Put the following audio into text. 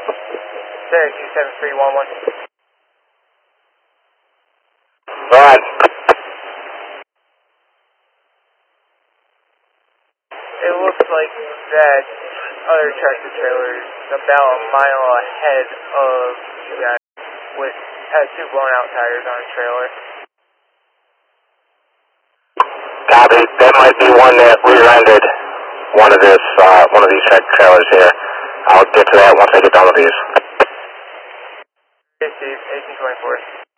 Syracuse 7311. Go ahead. It looks like that other tractor trailer is about a mile ahead of you guys has two blown out tires on a trailer. Copy. That might be one that rear-ended one of these tractor trailers here. I'll get to that once I get done with these. Hey Steve, 1824.